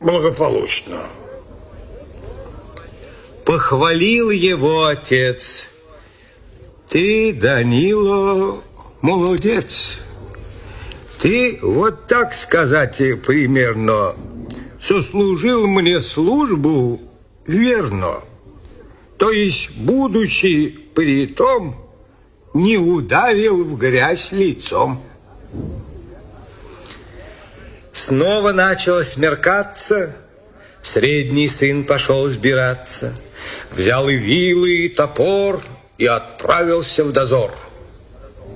благополучно. Похвалил его отец. Ты, Данило, молодец. Ты, вот так сказать примерно, сослужил мне службу верно. То есть, будучи при том, не ударил в грязь лицом. Снова начало смеркаться. Средний сын пошел сбираться. Взял и вилы, и топор, и отправился в дозор.